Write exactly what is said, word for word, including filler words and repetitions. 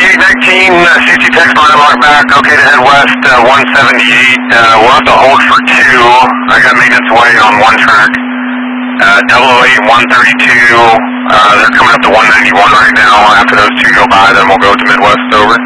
eight nineteen, uh, C C text line log back, okay to head west, uh, one seventy-eight, uh, we'll have to hold for two, I got maintenance away on one track, uh, double oh eight, one thirty-two, uh, they're coming up to one ninety-one right now, after those two go by, then we'll go to Midwest, over.